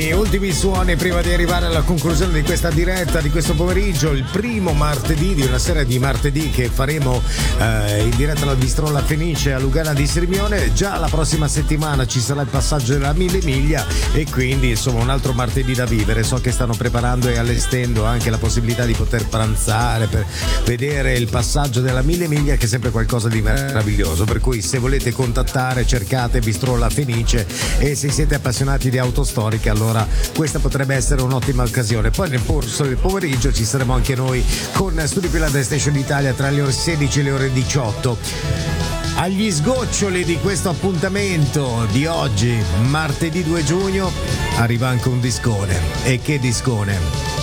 ultimi suoni prima di arrivare alla conclusione di questa diretta di questo pomeriggio, il primo martedì di una serie di martedì che faremo in diretta alla Bistro La Fenice a Lugana di Sirmione. Già la prossima settimana ci sarà il passaggio della 1000 miglia e quindi insomma un altro martedì da vivere. So che stanno preparando e allestendo anche la possibilità di poter pranzare per vedere il passaggio della 1000 miglia, che è sempre qualcosa di meraviglioso, per cui se volete contattare cercate Bistro La Fenice, e se siete appassionati di auto storiche allora questa potrebbe essere un'ottima occasione. Poi nel corso del pomeriggio ci saremo anche noi con Studi Pilot Station Italia tra le ore 16 e le ore 18. Agli sgoccioli di questo appuntamento di oggi, martedì 2 giugno, arriva anche un discone. E che discone!